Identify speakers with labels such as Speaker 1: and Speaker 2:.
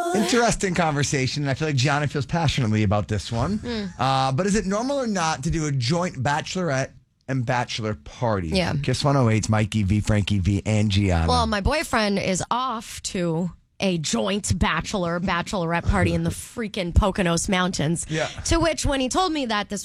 Speaker 1: Interesting conversation. And I feel like Gianna feels passionately about this one. But is it normal or not to do a joint bachelorette and bachelor party?
Speaker 2: Yeah.
Speaker 1: Kiss 108's Mikey V, Frankie V, and Gianna.
Speaker 2: Well, my boyfriend is off to a joint bachelorette party in the freaking Poconos Mountains.
Speaker 1: Yeah.
Speaker 2: To which, when he told me that this